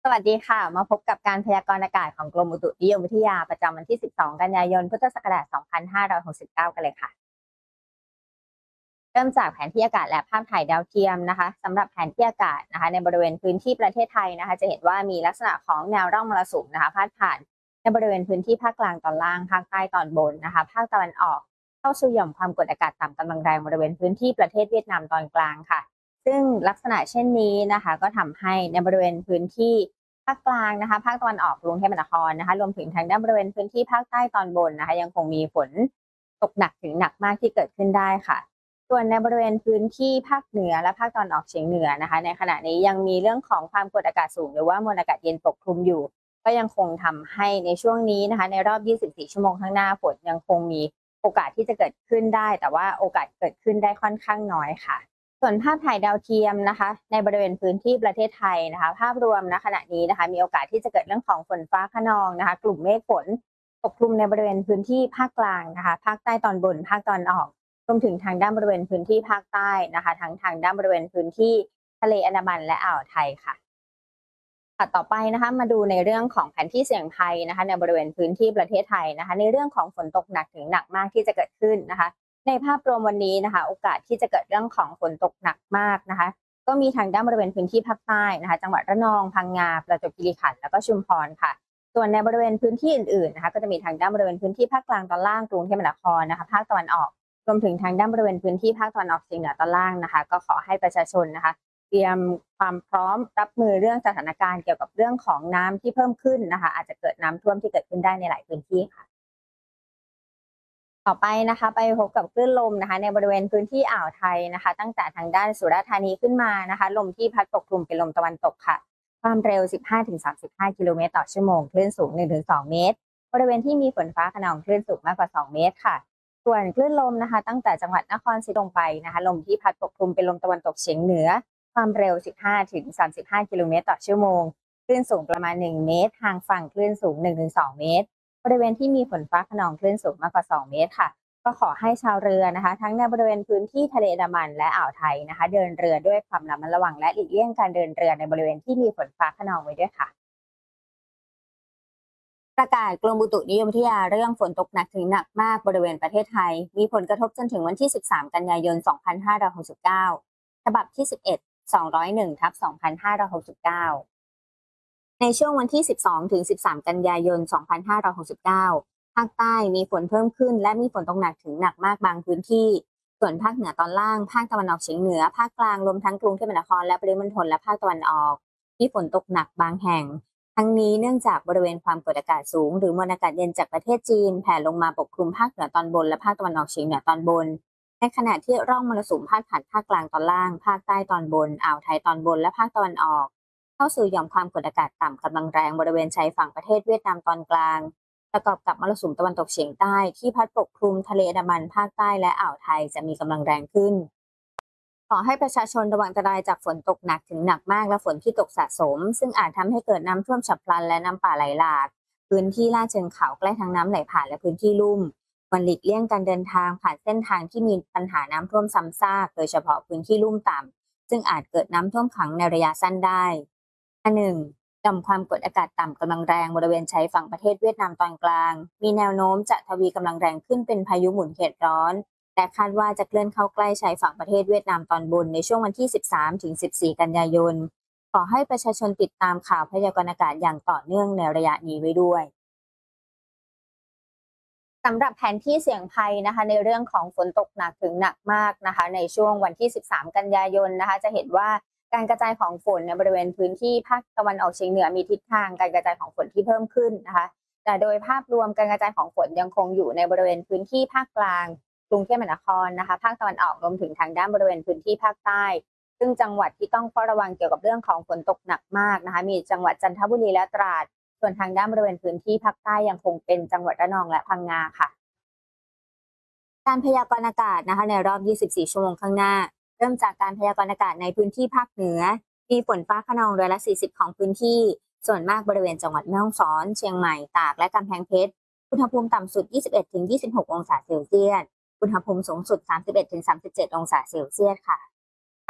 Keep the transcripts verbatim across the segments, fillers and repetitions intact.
สวัสดีค่ะมาพบกับการพยากรณ์อากาศของกรมอุตุนิยมวิทยาประจำวันที่ สิบสอง กันยายน พุทธศักราช สองพันห้าร้อยหกสิบเก้า กันเลยค่ะเริ่มจากแผนที่อากาศและภาพถ่ายดาวเทียมนะคะสำหรับแผนที่อากาศนะคะในบริเวณพื้นที่ประเทศไทยนะคะจะเห็นว่ามีลักษณะของแนวร่องมรสุมนะคะพาดผ่านในบริเวณพื้นที่ภาคกลางตอนล่างภาคใต้ตอนบนนะคะภาคตะวันออกเข้าสู่หย่อมความกดอากาศต่ำกำลังแรงบริเวณพื้นที่ประเทศเวียดนามตอนกลางค่ะซึ่งลักษณะเช่นนี้นะคะก็ทำให้ในบริเวณพื้นที่ภาคกลางนะคะภาคตะวันออกกรุงเทพมหานครนะคะรวมถึงทางด้านบริเวณพื้นที่ภาคใต้ตอนบนนะคะยังคงมีฝนตกหนักถึงหนักมากที่เกิดขึ้นได้ค่ะ ส่วนในบริเวณพื้นที่ภาคเหนือและภาคตะวันออกเฉียงเหนือนะคะในขณะนี้ยังมีเรื่องของความกดอากาศสูงหรือว่ามวลอากาศเย็นปกคลุมอยู่ก็ยังคงทำให้ในช่วงนี้นะคะในรอบ ยี่สิบสี่ ชั่วโมงข้างหน้าฝนยังคงมีโอกาสที่จะเกิดขึ้นได้แต่ว่าโอกาสเกิดขึ้นได้ค่อนข้างน้อยค่ะส่วนภาพถ่ายดาวเทียมนะคะในบริเวณพื้นที่ประเทศไทยนะคะภาพรวมณขณะนี้นะคะมีโอกาสที่จะเกิดเรื่องของฝนฟ้าคะนองนะคะกลุ่มเมฆฝนปกคลุมในบริเวณพื้นที่ภาคกลางนะคะภาคใต้ตอนบนภาคตะวันออก รวมถึงทางด้านบริเวณพื้นที่ภาคใต้นะคะทั้งทางด้านบริเวณพื้นที่ทะเลอันดามันและอ่าวไทยค่ะค่ะต่อไปนะคะมาดูในเรื่องของแผนที่เสี่ยงภัยนะคะในบริเวณพื้นที่ประเทศไทยนะคะในเรื่องของฝนตกหนักถึงหนักมากที่จะเกิดขึ้นนะคะในภาพรวมวันนี้นะคะโอกาสที่จะเกิดเรื่องของฝนตกหนักมากนะคะก็มีทางด้านบริเวณพื้นที่ภาคใต้นะคะจังหวัดระนองพังงาประจวบคีรีขันธ์แล้วก็ชุมพรค่ะส่วนในบริเวณพื้นที่อื่นๆนะคะก็จะมีทางด้านบริเวณพื้นที่ภาคกลางตอนล่างกรุงเทพมหานครนะคะภาคตะวันออก รวมถึงทางด้านบริเวณพื้นที่ภาคตะวันออกเฉียงเหนือตอนล่างนะคะก็ขอให้ประชาชนนะคะเตรียมความพร้อมรับมือเรื่องสถานการณ์เกี่ยวกับเรื่องของน้ำที่เพิ่มขึ้นนะคะอาจจะเกิดน้ำท่วมที่เกิดขึ้นได้ในหลายพื้นที่ค่ะต่อไปนะคะไปพบกับคลื่นลมนะคะในบริเวณพื้นที่อ่าวไทยนะคะตั้งแต่ทางด้านสุราษฎร์ธานีขึ้นมานะคะลมที่พัดปกคลุมเป็นลมตะวันตกค่ะความเร็ว สิบห้าถึงสามสิบห้า กิโลเมตรต่อชั่วโมงคลื่นสูง หนึ่งถึงสอง เมตรบริเวณที่มีฝนฟ้าคะนองคลื่นสูงมากกว่า สอง เมตรค่ะ ส่วนคลื่นลมนะคะตั้งแต่จังหวัดนครศรีธรรมราชลงไปนะคะลมที่พัดปกคลุมเป็นลมตะวันตกเฉียงเหนือความเร็ว สิบห้าถึงสามสิบห้า กิโลเมตรต่อชั่วโมงคลื่นสูงประมาณ หนึ่ง เมตรทางฝั่งคลื่นสูง หนึ่งถึงสอง เมตรบริเวณที่มีฝนฟ้าคะนองคลื่นสูงมากกว่า สอง เมตรค่ะก็ขอให้ชาวเรือนะคะทั้งในบริเวณพื้นที่ทะเลอันดามันและอ่าวไทยนะคะเดินเรือด้วยความระมัดระวังและหลีกเลี่ยงการเดินเรือในบริเวณที่มีฝนฟ้าคะนองไว้ด้วยค่ะ ประกาศกรมอุตุนิยมวิทยาเรื่องฝนตกหนักถึงหนักมากบริเวณประเทศไทยมีผลกระทบจนถึงวันที่ สิบสาม กันยายน สองพันห้าร้อยหกสิบเก้า ฉบับที่ สิบเอ็ด สองร้อยเอ็ดทับสองพันห้าร้อยหกสิบเก้า ในช่วงวันที่ สิบสองถึงสิบสาม กันยายน สองพันห้าร้อยหกสิบเก้า ภาคใต้มีฝนเพิ่มขึ้นและมีฝนตกหนักถึงหนักมากบางพื้นที่ ส่วนภาคเหนือตอนล่าง ภาคตะวันออกเฉียงเหนือ ภาคกลางรวมทั้งกรุงเทพมหานครและปริมณฑลและภาคตะวันออกมีฝนตกหนักบางแห่ง ทั้งนี้เนื่องจากบริเวณความกดอากาศสูงหรือมวลอากาศเย็นจากประเทศจีนแผ่ลงมาปกคลุมภาคเหนือตอนบนและภาคตะวันออกเฉียงเหนือตอนบนในขณะที่ร่องมรสุมพาดผ่านภาคกลางตอนล่างภาคใต้ตอนบนอ่าวไทยตอนบนและภาคตะวันออกเข้าสู่หย่อมความกดอากาศต่ำกำลังแรงบริเวณชายฝั่งประเทศเวียดนามตอนกลางประกอบกับมรสุมตะวันตกเฉียงใต้ที่พัดปกคลุมทะเลอันดามันภาคใต้และอ่าวไทยจะมีกำลังแรงขึ้น ขอให้ประชาชนระวังอันตรายจากฝนตกหนักถึงหนักมากและฝนที่ตกสะสมซึ่งอาจทำให้เกิดน้ำท่วมฉับพลันและน้ำป่าไหลหลากพื้นที่ลาดเชิงเขาใกล้ทางน้ำไหลผ่านและพื้นที่ลุ่มควรหลีกเลี่ยงการเดินทางผ่านเส้นทางที่มีปัญหาน้ำท่วมซ้ำซากโดยเฉพาะพื้นที่ลุ่มต่ำซึ่งอาจเกิดน้ำท่วมขังในระยะสั้นได้อันหนึ่งหย่อมความกดอากาศต่ำกำลังแรงบริเวณชายฝั่งประเทศเวียดนามตอนกลางมีแนวโน้มจะทวีกำลังแรงขึ้นเป็นพายุหมุนเขตร้อนและคาดว่าจะเคลื่อนเข้าใกล้ชายฝั่งประเทศเวียดนามตอนบนในช่วงวันที่ สิบสามถึงสิบสี่ กันยายน ขอให้ประชาชนติดตามข่าวพยากรณ์อากาศอย่างต่อเนื่องในระยะนี้ไว้ด้วยสำหรับแผนที่เสี่ยงภัยนะคะในเรื่องของฝนตกหนักถึงหนักมากนะคะในช่วงวันที่ สิบสาม กันยายนนะคะจะเห็นว่าการกระจายของฝนในบริเวณพื้นที่ภาคตะวันออกเฉียงเหนือมีทิศทางการกระจายของฝนที่เพิ่มขึ้นนะคะแต่โดยภาพรวมการกระจายของฝนยังคงอยู่ในบริเวณพื้นที่ภาคกลางกรุงเทพมหานครนะคะภาคตะวันออกรวมถึงทางด้านบริเวณพื้นที่ภาคใต้ซึ่งจังหวัดที่ต้องเฝ้าระวังเกี่ยวกับเรื่องของฝนตกหนักมากนะคะมีจังหวัดจันทบุรีและตราดส่วนทางด้านบริเวณพื้นที่ภาคใต้ยังคงเป็นจังหวัดระนองและพังงาค่ะ การพยากรณ์อากาศนะคะในรอบ ยี่สิบสี่ ชั่วโมงข้างหน้าเริ่มจากการพยากรณ์อากาศในพื้นที่ภาคเหนือมีฝนฟ้าคะนองร้อยละ สี่สิบ ของพื้นที่ส่วนมากบริเวณจังหวัดแม่ฮ่องสอนเชียงใหม่ตากและกำแพงเพชรอุณหภูมิต่ำสุด ยี่สิบเอ็ดถึงยี่สิบหก องศาเซลเซียสอุณหภูมิสูงสุด สามสิบเอ็ดถึงสามสิบเจ็ด องศาเซลเซียสค่ะ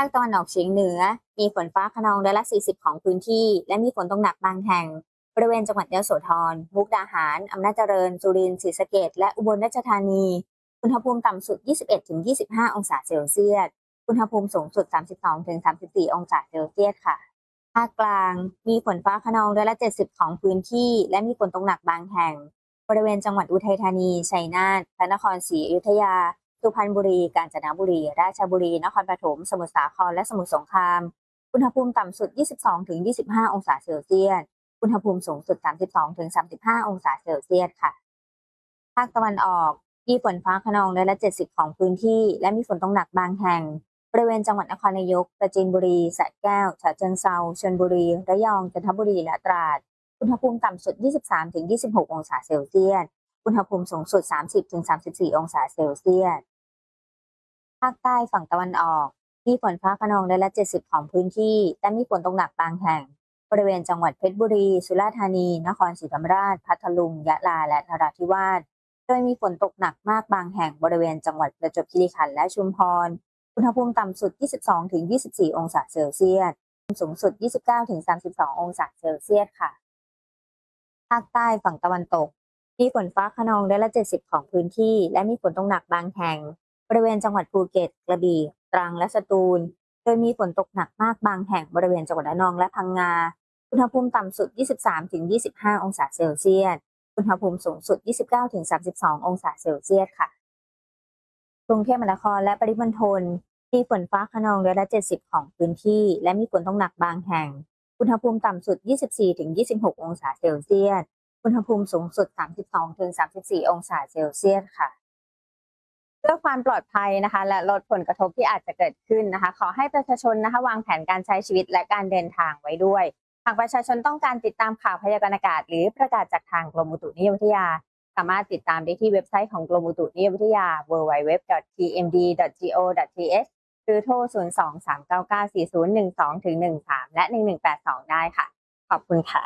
าคตะวันออกเฉียงเหนือมีฝนฟ้าคะนองร้อยละสี่สิบของพื้นที่และมีฝนตกหนักบางแห่งบริเวณจังหวัดยโสธรมุกดาหารอำนาจเจริญสุรินทร์ศรีสะเกษและอุบลราชธานีอุณหภูมิต่ำสุด ยี่สิบเอ็ดถึงยี่สิบห้า องศาเซลเซียสอุณหภูมิสูงสุด สามสิบสองถึงสามสิบสี่ องศาเซลเซียสค่ะภาคกลางมีฝนฟ้าคะนองร้อยละเจ็ดสิบของพื้นที่และมีฝนตกหนักบางแห่งบริเวณจังหวัดอุทัยธานีชัยนาทพระนครศรีอยุธยาสุพรรณบุรีกาญจนบุรีราชบุรีนครปฐมสมุทรสาครและสมุทรสงครามอุณหภูมิต่ำสุด ยี่สิบสองถึงยี่สิบห้า องศาเซลเซียสอุณหภูมิสูงสุด สามสิบสองถึงสามสิบห้า องศาเซลเซียสค่ะภาคตะวันออกมีฝนฟ้าคะนองร้อยละเจ็ดสิบของพื้นที่และมีฝนตกหนักบางแห่งบริเวณจังหวัดนครนายกปราจีนบุรีสระแก้วฉะเชิงเทราชลบุรีระยองจันทบุรีและตราดอุณหภูมิต่ำสุด ยี่สิบสามถึงยี่สิบหก องศาเซลเซียสอุณหภูมิสูงสุด สามสิบถึงสามสิบสี่ องศาเซลเซียสภาคใต้ฝั่งตะวันออกมีฝนฟ้าคะนองร้อยละเจ็ดสิบของพื้นที่และมีฝนตกหนักบางแห่งบริเวณจังหวัดเพชรบุรีสุราษฎร์ธานีนครศรีธรรมราชพัทลุงยะลาและนราธิวาสโดยมีฝนตกหนักมากบางแห่งบริเวณจังหวัดประจวบคีรีขันธ์และชุมพรอุณหภูมิต่ำสุด ยี่สิบสองถึงยี่สิบสี่ องศาเซลเซียสสูงสุด ยี่สิบเก้าถึงสามสิบสอง องศาเซลเซียสค่ะภาคใต้ฝั่งตะวันตกมีฝนฟ้าคะนองร้อยละเจ็ดสิบของพื้นที่และมีฝนตกหนักบางแห่งบริเวณจังหวัดภูเก็ตกระบี่ตรังและสตูลโดยมีฝนตกหนักมากบางแห่งบริเวณจังหวัดระนองและพังงาอุณหภูมิต่ำสุด ยี่สิบสามถึงยี่สิบห้า องศาเซลเซียสอุณหภูมิสูงสุด ยี่สิบเก้าถึงสามสิบสอง องศาเซลเซียสค่ะกรุงเทพมหานครและปริมณฑลมีฝนฟ้าคะนองร้อยละเจ็ดสิบของพื้นที่และมีฝนตกหนักบางแห่งอุณหภูมิต่ำสุด ยี่สิบสี่ถึงยี่สิบหก องศาเซลเซียสอุณหภูมิสูงสุด สามสิบสองถึงสามสิบสี่ องศาเซลเซียสค่ะเพื่อความปลอดภัยนะคะและลดผลกระทบที่อาจจะเกิดขึ้นนะคะขอให้ประชาชนนะคะวางแผนการใช้ชีวิตและการเดินทางไว้ด้วยหากประชาชนต้องการติดตามข่าวพยากรณ์อากาศหรือประกาศจากทางกรมอุตุนิยมวิทยาสามารถติดตามได้ที่เว็บไซต์ของกรมอุตุนิยมวิทยา ดับเบิลยู ดับเบิลยู ดับเบิลยู ดอท ที เอ็ม ดี ดอท จี โอ ดอท ที เอช หรือโทร ศูนย์ สอง สาม เก้า เก้า สี่ ศูนย์ หนึ่ง สอง ถึง หนึ่ง สาม และ หนึ่ง หนึ่ง แปด สอง ได้ค่ะขอบคุณค่ะ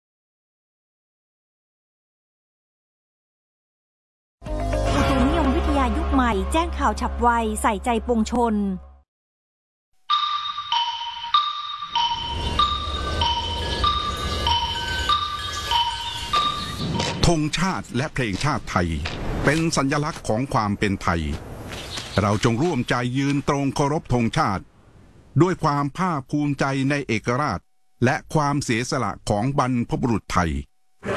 อุตุนิยมวิทยายุคใหม่แจ้งข่าวฉับไวใส่ใจปวงชนธงชาติและเพลงชาติไทยเป็นสัญลักษณ์ของความเป็นไทยเราจงร่วมใจยืนตรงเคารพธงชาติด้วยความภาคภูมิใจในเอกราชและความเสียสละของบรรพบุรุษไทย